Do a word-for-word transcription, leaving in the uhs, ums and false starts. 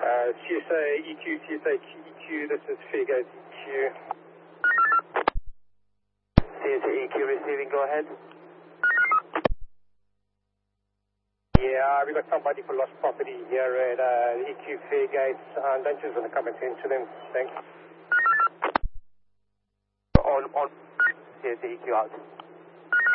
Uh, C S A E Q, C S A E Q, this is Fairgate E Q. C S A E Q receiving, go ahead. Yeah, we got somebody for lost property here at uh, E Q Fairgate. Uh, Lunch is going to come and attend to them. Thanks. On, on, C S A E Q out.